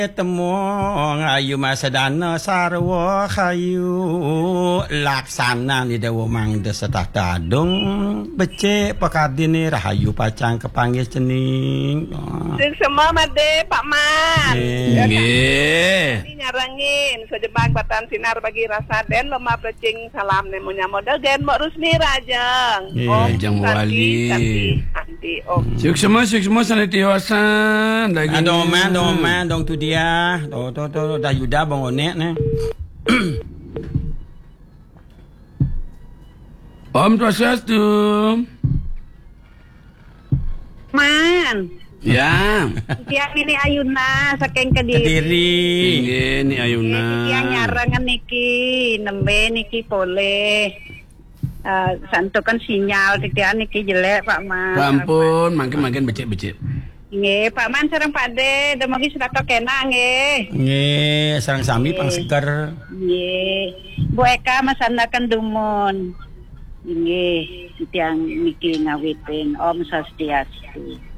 Temu ngayu masa dana sarwa kayu laksana ni dewa mang desetah tadung becek pakadini rahayu pacang kepanggil cening. Sing semua made Pak Man. Nggih. Nyarangin sejebak batan sinar bagi rasa den lemah plecing salam nemunya model gen Mbok Rusmi Rajeng. Jeng Wali. Anti Om. Sukses semua sana tiwasan lagi. Dong dong tu dia. Tuh dah yuda bang onek ne. Om Swastiastu. Man. Ya. Tiang ini Ayuna saking Kediri. Nggih ni Ayuna. Tiang nyarangan niki nembe niki boleh. Santukan sinyal tiang niki jelek Pak Man. Ampun, makin becek-becek. Nggih, Pak Man sareng Pak De, demogi sudah tok kena nggih. Nggih, sareng sami pang seger. Nggih. Bu Eka masandaken dumun. Nggih, tiang niki ngawitin Om Swastiastu.